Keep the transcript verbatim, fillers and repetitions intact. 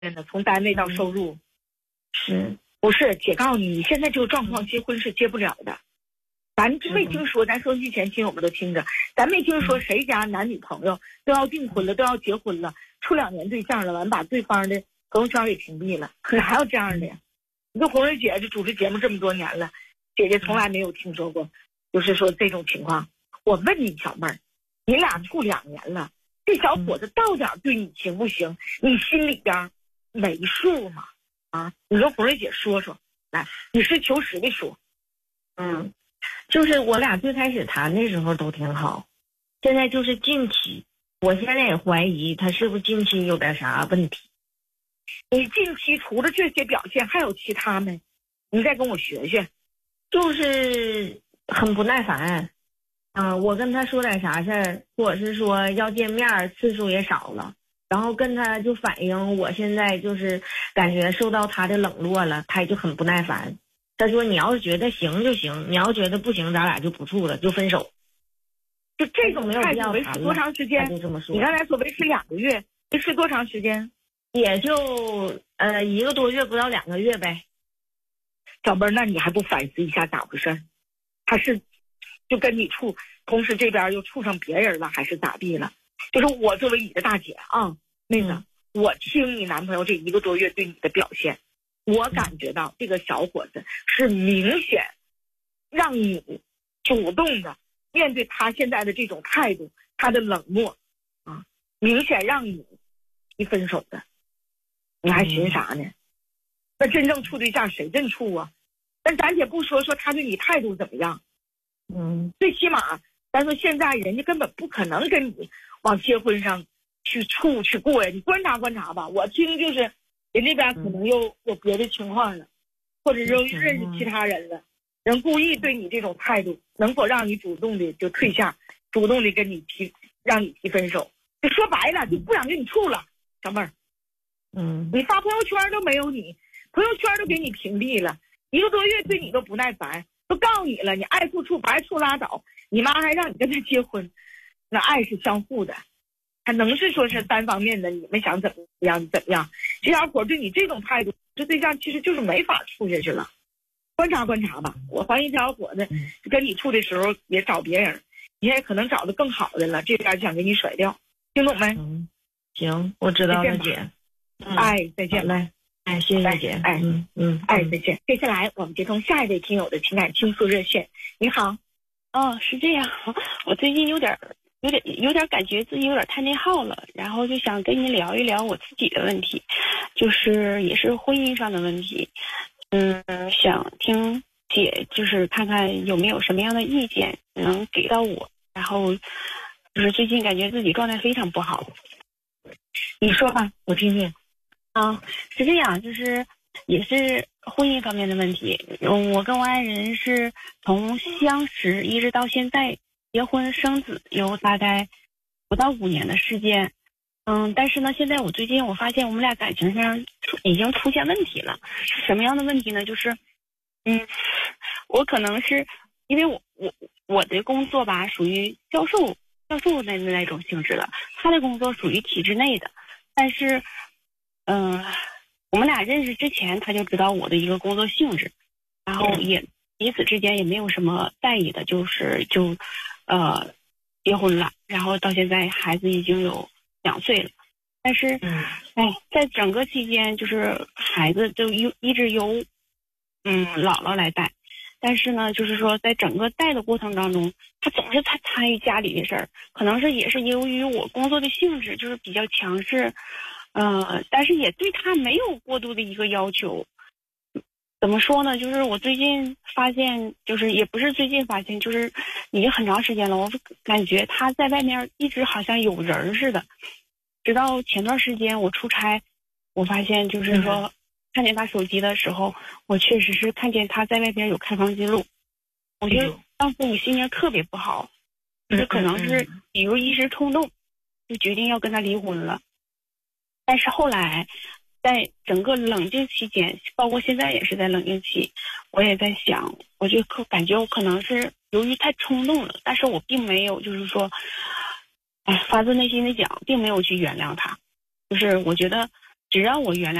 真的从单位到收入， 是不是？姐告诉你，你现在这个状况，结婚是结不了的。咱没听说，咱收音机前亲友们都听着，咱没听说谁家男女朋友都要订婚了，都要结婚了，处两年对象了，完把对方的朋友圈给屏蔽了，可是还有这样的呀？你说红瑞姐这主持节目这么多年了，姐姐从来没有听说过，就是说这种情况。我问你小妹儿，你俩处两年了，这小伙子到点对你行不行？你心里边没数吗？啊，你跟红瑞姐说说，来，你是求实的说。 嗯，就是我俩最开始谈的时候都挺好，现在就是近期，我现在也怀疑他是不是近期有点啥问题。 你近期除了这些表现还有其他没？你再跟我学学。 就是很不耐烦，嗯、呃，我跟他说点啥事儿，或者是说要见面次数也少了，然后跟他就反映我现在就是感觉受到他的冷落了，他就很不耐烦。他说你要是觉得行就行，你要觉得不行咱俩就不处了，就分手。 就这种态度维持多长时间？ 就这么说。 你刚才说维持两个月，维持多长时间？ 也就呃一个多月不到两个月呗。 小妹儿，那你还不反思一下咋回事？他是就跟你处，同时这边又处上别人了，还是咋地了？就是我作为你的大姐啊，那个、嗯、我听你男朋友这一个多月对你的表现，我感觉到这个小伙子是明显让你主动的面对他现在的这种态度，他的冷漠啊，明显让你提分手的。你还寻啥呢？嗯，那真正处对象谁真处啊？但咱姐不说说他对你态度怎么样， 嗯， 最起码咱说现在人家根本不可能跟你往结婚上去处去过呀。你观察观察吧，我听就是人那边可能又有别的情况了，或者又认识其他人了，人故意对你这种态度，能否让你主动的就退下，主动的跟你提，让你提分手？就说白了，就不想跟你处了，小妹儿。 嗯， 你发朋友圈都没有你，朋友圈都给你屏蔽了，一个多月对你都不耐烦，都告诉你了，你爱处处不爱处拉倒，你妈还让你跟他结婚，那爱是相互的，还能是说是单方面的，你们想怎么样怎么样？这小伙对你这种态度，这对象其实就是没法处下去了。观察观察吧，我怀疑这小伙子跟你处的时候也找别人，你现在可能找的更好的了，这边就想给你甩掉，听懂没？ 嗯，行，我知道了，姐。 嗯、哎，再见， 来，哎，谢谢姐， 哎， 嗯嗯， 哎，再见。接下来我们接通下一位听友的情感倾诉热线。你好， 哦，是这样，我最近有点有点有点感觉自己有点太内耗了，然后就想跟你聊一聊我自己的问题，就是也是婚姻上的问题，嗯，想听姐就是看看有没有什么样的意见能给到我，然后就是最近感觉自己状态非常不好。 你说吧，我听听。 啊，是这样，就是也是婚姻方面的问题。我跟我爱人是从相识一直到现在结婚生子，有大概不到五年的时间。嗯，但是呢，现在我最近我发现我们俩感情上已经出现问题了。是什么样的问题呢？就是，嗯，我可能是因为我我我的工作吧，属于销售销售的那种性质的，他的工作属于体制内的，但是。嗯，我们俩认识之前，他就知道我的一个工作性质，然后也彼此之间也没有什么在意的，就是就呃结婚了，然后到现在孩子已经有两岁了，但是哎，在整个期间，就是孩子就一一直由嗯姥姥来带，但是呢，就是说在整个带的过程当中，他总是参参与家里的事儿，可能是也是由于我工作的性质就是比较强势。呃，但是也对他没有过度的一个要求。怎么说呢？就是我最近发现，就是也不是最近发现，就是已经很长时间了。我感觉他在外面一直好像有人似的。直到前段时间我出差，我发现就是说、嗯、看见他手机的时候，我确实是看见他在外边有开房记录。我觉得当时我心情特别不好，就可能是比如一时冲动，就决定要跟他离婚了。但是后来，在整个冷静期间，包括现在也是在冷静期，我也在想，我就感觉我可能是由于太冲动了，但是我并没有就是说，哎，发自内心的讲，并没有去原谅他。就是我觉得只要我原谅。